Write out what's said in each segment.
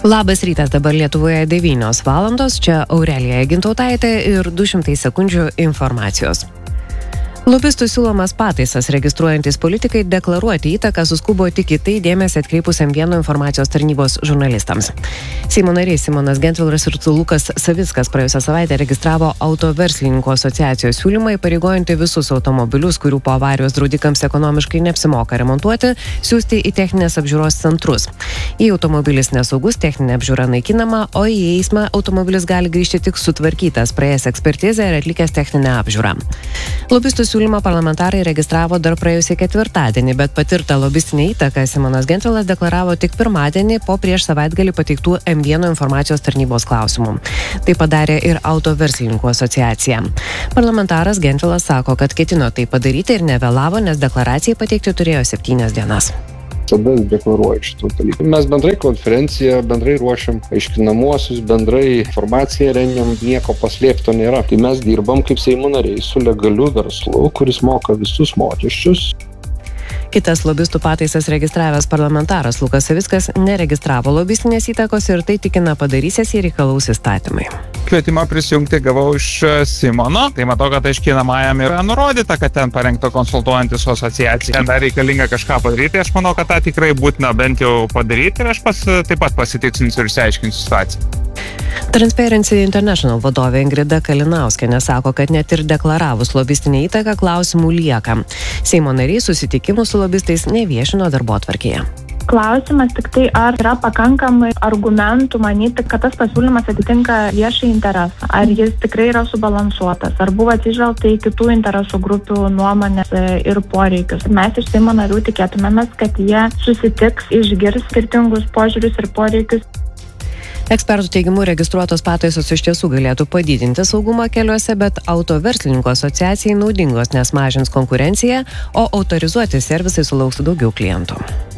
Labas rytas, dabar Lietuvoje 9 valandos, čia Aurelija Gintautaitė ir 200 sekundžių informacijos. Lobistų siūlomas pataisas registruojantis politikai deklaruoti įtaką suskubo tik į tai dėmesį atkreipusiam vieno informacijos tarnybos žurnalistams. Seimo nariai Simonas Gentvilas ir Lukas Savickas praėjusią savaitę registravo Autoverslininkų asociacijos siūlymą įpareigojantį visus automobilius, kurių po avarijos draudikams ekonomiškai neapsimoka remontuoti, siųsti į techninės apžiūros centrus. Jei automobilis nesaugus, techninė apžiūra naikinama, o į eismą automobilis gali grįžti tik sutvarkytas, praėjęs ekspertizę ir atlikęs techninę apžiūrą. Lobistų siūlymą parlamentarai registravo dar praėjusį ketvirtadienį, bet patirtą lobistinę įtaką Simonas Gentvilas deklaravo tik pirmadienį po prieš savaitgalį pateiktų M1 informacijos tarnybos klausimų. Tai padarė ir Autoverslininkų asociacija. Parlamentaras Gentvilas sako, kad ketino tai padaryti ir nevėlavo, nes deklaracijai pateikti turėjo 7 dienas. Tada deklaruoju šitus dalykus. Mes bendrai konferenciją, bendrai ruošiam aiškinamuosius, bendrai informaciją rengiam, nieko paslėpto nėra. Tai mes dirbam kaip Seimo nariai su legaliu verslu, kuris moka visus mokesčius. Kitas lobistų pataisas registravęs parlamentaras Lukas Savickas neregistravo lobistinės įtakos ir tai tikina padarysės į reikalaus įstatymai. Kvietimą prisijungti gavau iš Simono, tai matau, kad aiškinamajam yra nurodyta, kad ten parengta konsultuojantis su asociacija. Ten dar reikalinga kažką padaryti, aš manau, kad tą tikrai būtina bent jau padaryti ir aš taip pat pasitikslinsiu ir išsiaiškinsiu situaciją. Transparency International vadovė Ingrida Kalinauskienė sako, kad net ir deklaravus lobistinę įtaką klausimų lieka. Seimo nariai susitikimų su lobistais neviešino darbotvarkėje. Klausimas tik tai, ar yra pakankamai argumentų manyti, kad tas pasiūlymas atitinka viešą interesą, ar jis tikrai yra subalansuotas, ar buvo atsižvelgta į kitų interesų grupių nuomonės ir poreikius. Mes iš Seimo narių tikėtumėmės, kad jie susitiks, išgirs skirtingus požiūrius ir poreikius. Ekspertų teigimu registruotos pataisos iš tiesų galėtų padidinti saugumą keliuose, bet Autoverslininkų asociacijai naudingos, nes mažins konkurenciją, o autorizuoti servisai sulauks daugiau klientų.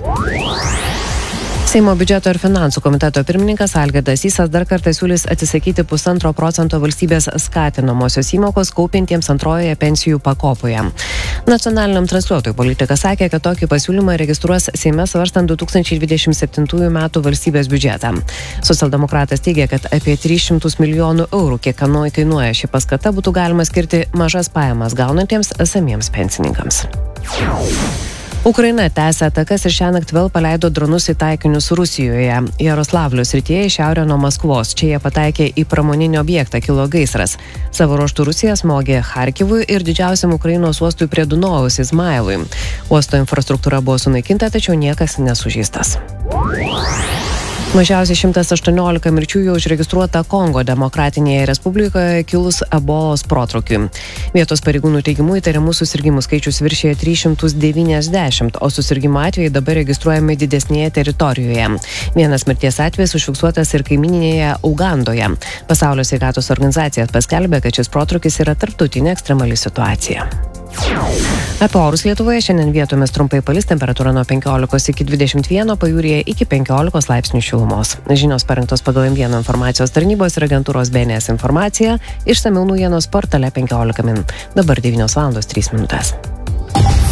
Seimo biudžeto ir finansų komiteto pirmininkas Algirdas Sysas dar kartą siūlys atsisakyti 1,5% valstybės skatinamosios įmokos kaupiantiems antrojoje pensijų pakopoje. Nacionaliniam transliuotojui politikas sakė, kad tokį pasiūlymą registruos Seime svarstant 2027 metų valstybės biudžetą. Socialdemokratas teigia, kad apie 300 milijonų eurų, kiek kainuoja ši paskata, būtų galima skirti mažas pajamas gaunantiems esamiems pensininkams. Ukraina tęsia atakas ir šiąnakt vėl paleido dronus į taikinius Rusijoje. Jaroslavlio srityje į šiaurę nuo Maskvos. Čia jie pataikė į pramoninį objektą, kilo gaisras. Savo ruožtu Rusija smogė Charkivui ir didžiausiam Ukrainos uostui prie Dunojaus Izmailui. Uosto infrastruktūra buvo sunaikinta, tačiau niekas nesužeistas. Mažiausiai 118 mirčių jau užregistruota Kongo demokratinėje respublikoje kilus ebolos protrukiui. Vietos pareigūnų teigimu įtariamų susirgimų skaičius viršija 390, o susirgimo atvejai dabar registruojami didesnėje teritorijoje. Vienas mirties atvejis užfiksuotas ir kaimyninėje Ugandoje. Pasaulio sveikatos organizacija paskelbė, kad šis protrukis yra tarptautinė ekstremali situacija. Apie orus Lietuvoje šiandien vietomis trumpai palis, temperatūra nuo 15 iki 21, pajūryje iki 15 laipsnių šilumos. Žinios parengtos pagal M1 informacijos tarnybos ir agentūros BNS informacija, išsamiau naujienos portale 15 min. Dabar 9 valandos 3 minutės.